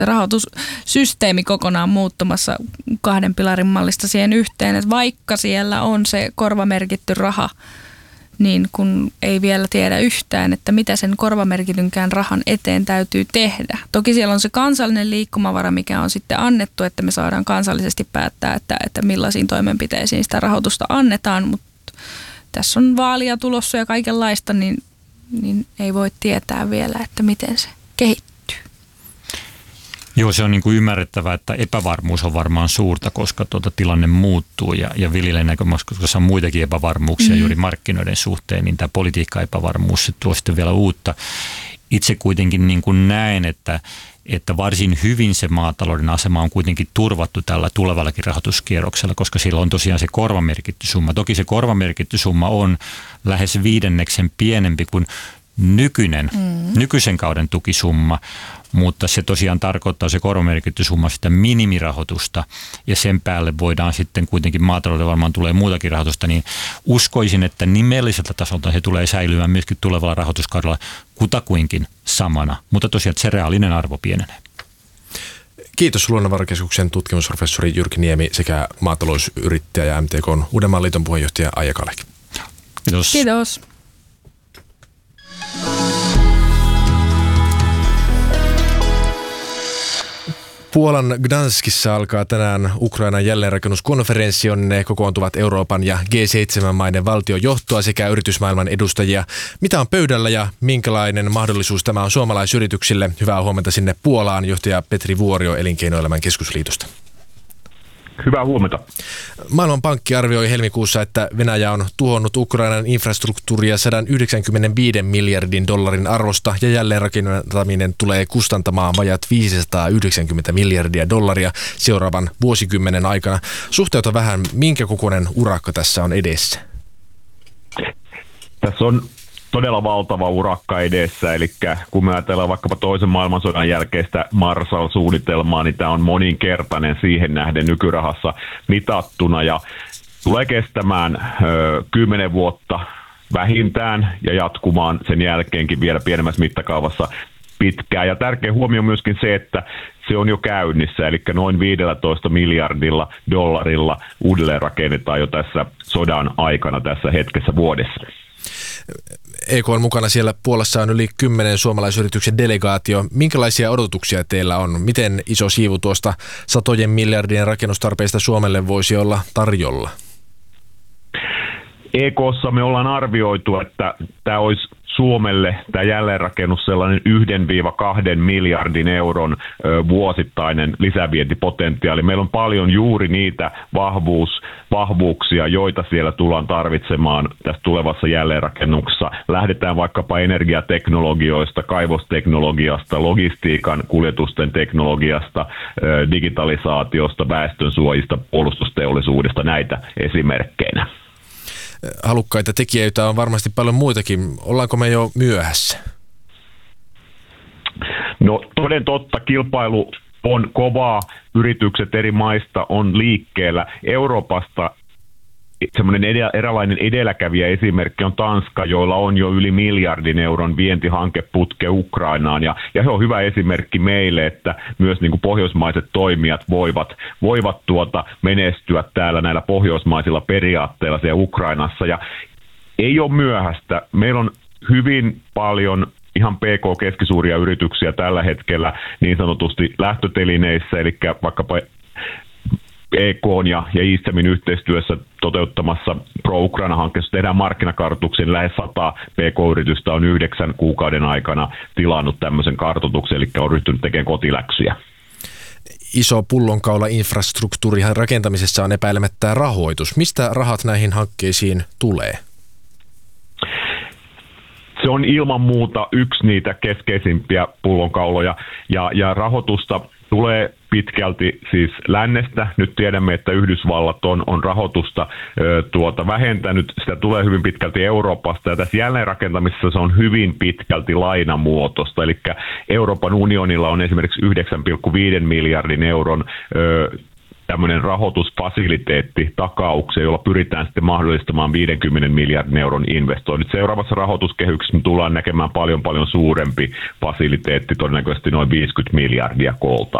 rahoitussysteemi kokonaan muuttumassa 2 pilarin mallista siihen yhteen, että vaikka siellä on se korvamerkitty raha, niin kun ei vielä tiedä yhtään, että mitä sen korvamerkitynkään rahan eteen täytyy tehdä. Toki siellä on se kansallinen liikkumavara, mikä on sitten annettu, että me saadaan kansallisesti päättää, että millaisiin toimenpiteisiin sitä rahoitusta annetaan, mutta tässä on vaalia tulossa ja kaikenlaista, niin ei voi tietää vielä, että miten se kehittyy. Joo, se on niin kuin ymmärrettävää, että epävarmuus on varmaan suurta, koska tilanne muuttuu ja viljelijän näkökulmasta, koska on muitakin epävarmuuksia juuri markkinoiden suhteen, niin tämä politiikka-epävarmuus se tuo sitten vielä uutta. Itse kuitenkin niin kuin näen, että varsin hyvin se maatalouden asema on kuitenkin turvattu tällä tulevallakin rahoituskierroksella, koska sillä on tosiaan se korvamerkitty summa. Toki se korvamerkitty summa on lähes 5 pienempi kuin nykyisen kauden tukisumma, mutta se tosiaan tarkoittaa se korvamerkitty summa sitä minimirahoitusta ja sen päälle voidaan sitten kuitenkin maatalouden varmaan tulee muutakin rahoitusta, niin uskoisin, että nimelliseltä tasolta se tulee säilymään myöskin tulevalla rahoituskaudella kutakuinkin samana, mutta tosiaan se reaalinen arvo pienenee. Kiitos Luonnonvarakeskuksen tutkimusprofessori Jyrki Niemi sekä maatalousyrittäjä ja MTK:n Uudenmaan liiton puheenjohtaja Aija Kalek. Kiitos. Kiitos. Puolan Gdanskissa alkaa tänään Ukrainan jälleenrakennuskonferenssi, jonne kokoontuvat Euroopan ja G7-maiden valtiojohtoa sekä yritysmaailman edustajia. Mitä on pöydällä ja minkälainen mahdollisuus tämä on suomalaisyrityksille? Hyvää huomenta sinne Puolaan, johtaja Petri Vuorio Elinkeinoelämän keskusliitosta. Hyvää huomenta. Maailmanpankki arvioi helmikuussa, että Venäjä on tuhonnut Ukrainan infrastruktuuria 195 miljardin dollarin arvosta ja jälleenrakentaminen tulee kustantamaan vajat 590 miljardia dollaria seuraavan vuosikymmenen aikana. Suhteuta vähän, minkä kokoinen urakka tässä on edessä? Tässä on todella valtava urakka edessä, eli kun me ajatellaan vaikkapa toisen maailmansodan jälkeistä Marshall-suunnitelmaa, niin tämä on moninkertainen siihen nähden nykyrahassa mitattuna ja tulee kestämään 10 vuotta vähintään ja jatkumaan sen jälkeenkin vielä pienemmässä mittakaavassa pitkään. Ja tärkeä huomio on myöskin se, että se on jo käynnissä, eli noin 15 miljardilla dollarilla uudelleen rakennetaan jo tässä sodan aikana tässä hetkessä vuodessa. EK on mukana siellä Puolassa on yli 10 suomalaisyrityksen delegaatio. Minkälaisia odotuksia teillä on? Miten iso siivu tuosta satojen miljardien rakennustarpeista Suomelle voisi olla tarjolla? EK:ssa me ollaan arvioitu, että tämä olisi Suomelle tämä jälleenrakennus sellainen 1-2 miljardin euron vuosittainen lisävientipotentiaali. Meillä on paljon juuri niitä vahvuuksia, joita siellä tullaan tarvitsemaan tässä tulevassa jälleenrakennuksessa. Lähdetään vaikkapa energiateknologioista, kaivosteknologiasta, logistiikan kuljetusten teknologiasta, digitalisaatiosta, väestönsuojista, puolustusteollisuudesta, näitä esimerkkeinä. Halukkaita tekijöitä on varmasti paljon muitakin. Ollaanko me jo myöhässä? No toden totta, kilpailu on kovaa. Yritykset eri maista on liikkeellä. Euroopasta semmoinen eräänlainen edelläkävijä esimerkki on Tanska, joilla on jo yli miljardin euron vientihankeputke Ukrainaan. Ja he on hyvä esimerkki meille, että myös niin kuin pohjoismaiset toimijat voivat menestyä täällä näillä pohjoismaisilla periaatteilla siellä Ukrainassa. Ja ei ole myöhäistä. Meillä on hyvin paljon ihan PK-keskisuuria yrityksiä tällä hetkellä niin sanotusti lähtötelineissä, eli vaikkapa EK:n ja ISEMin yhteistyössä toteuttamassa Pro-Ukraina-hankkeessa tehdään markkinakartoituksen. Lähes 100 PK-yritystä on 9 kuukauden aikana tilannut tämmöisen kartoituksen, eli on ryhtynyt tekemään kotiläksyjä. Iso pullonkaula infrastruktuurihan rakentamisessa on epäilemättä rahoitus. Mistä rahat näihin hankkeisiin tulee? Se on ilman muuta yksi niitä keskeisimpiä pullonkauloja ja rahoitusta tulee pitkälti siis lännestä. Nyt tiedämme, että Yhdysvallat on rahoitusta vähentänyt. Sitä tulee hyvin pitkälti Euroopasta ja tässä jälleenrakentamisessa se on hyvin pitkälti lainamuotoista. Eli Euroopan unionilla on esimerkiksi 9,5 miljardin euron tämmöinen rahoitusfasiliteetti takauksia, jolla pyritään sitten mahdollistamaan 50 miljardin euron investoinnit. Seuraavassa rahoituskehyksessä me tullaan näkemään paljon suurempi fasiliteetti, todennäköisesti noin 50 miljardia kooltaan.